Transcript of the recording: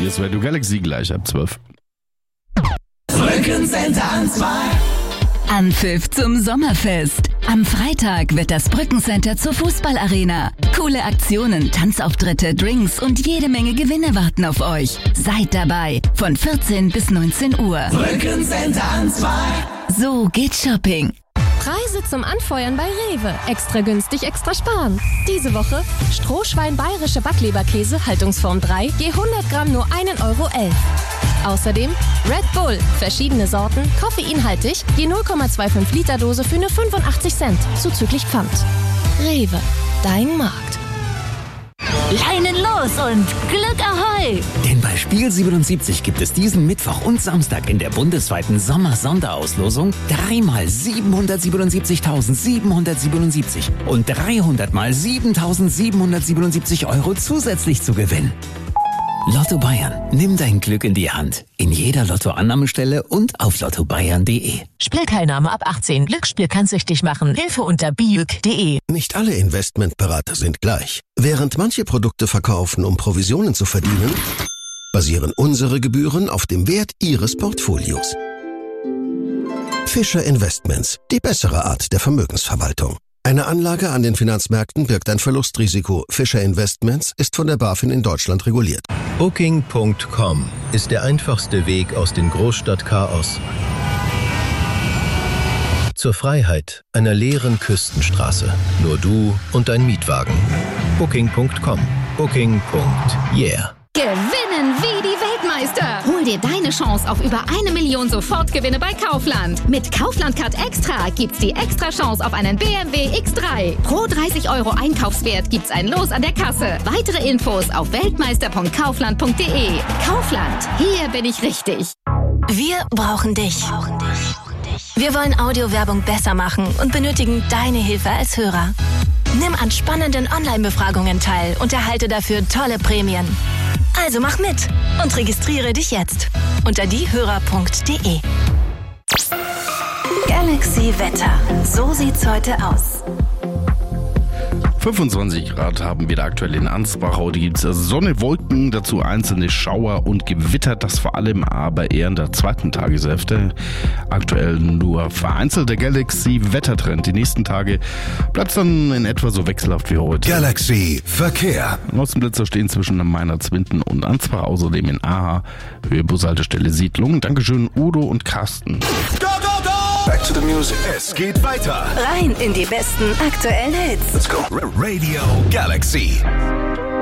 Hier ist Radio Galaxy gleich ab 12. Brückencenter Ansbach. Anpfiff zum Sommerfest. Am Freitag wird das Brückencenter zur Fußballarena. Coole Aktionen, Tanzauftritte, Drinks und jede Menge Gewinne warten auf euch. Seid dabei von 14 bis 19 Uhr. Brückencenter Ansbach. So geht Shopping. Preise zum Anfeuern bei Rewe. Extra günstig, extra sparen. Diese Woche Strohschwein bayerische Backleberkäse, Haltungsform 3, je 100 Gramm nur 1,11 €. Außerdem Red Bull, verschiedene Sorten, koffeinhaltig, je 0,25 Liter Dose für nur 85 Cent, zuzüglich Pfand. Rewe, dein Markt. Leinen los und Glück Ahoi! Denn bei Spiel 77 gibt es diesen Mittwoch und Samstag in der bundesweiten Sommer-Sonderauslosung 3 mal 777.777 und 300 mal 7.777 € zusätzlich zu gewinnen. Lotto Bayern, nimm dein Glück in die Hand. In jeder Lottoannahmestelle und auf lottobayern.de. Spielteilnahme ab 18. Glücksspiel kann süchtig machen. Hilfe unter biüg.de. Nicht alle Investmentberater sind gleich. Während manche Produkte verkaufen, um Provisionen zu verdienen, basieren unsere Gebühren auf dem Wert Ihres Portfolios. Fischer Investments, die bessere Art der Vermögensverwaltung. Eine Anlage an den Finanzmärkten birgt ein Verlustrisiko. Fischer Investments ist von der BaFin in Deutschland reguliert. Booking.com ist der einfachste Weg aus dem Großstadtchaos zur Freiheit einer leeren Küstenstraße. Nur du und dein Mietwagen. Booking.com. Booking.yeah. Gewinnen wie die Weltmeister. Hol dir deine Chance auf über 1 Million Sofortgewinne bei Kaufland. Mit Kaufland Card Extra gibt's die extra Chance auf einen BMW X3. Pro 30 € Einkaufswert gibt's ein Los an der Kasse. Weitere Infos auf weltmeister.kaufland.de. Kaufland, hier bin ich richtig. Wir brauchen dich. Wir wollen Audiowerbung besser machen und benötigen deine Hilfe als Hörer. Nimm an spannenden Online-Befragungen teil und erhalte dafür tolle Prämien. Also mach mit und registriere dich jetzt unter diehörer.de. Galaxy Wetter. So sieht's heute aus. 25 Grad haben wir da aktuell in Ansbach. Heute gibt es Sonne, Wolken, dazu einzelne Schauer und Gewitter. Das vor allem aber eher in der zweiten Tageshälfte. Aktuell nur vereinzelt der Galaxy-Wettertrend. Die nächsten Tage bleibt es dann in etwa so wechselhaft wie heute. Galaxy Verkehr. Außenblitzer stehen zwischen Meinerzwinden und Ansbach, außerdem in Aha. Höhe Bushaltestelle Siedlung. Dankeschön Udo und Carsten. Back to the music. Es geht weiter. Rein in die besten aktuellen Hits. Let's go. Radio Galaxy.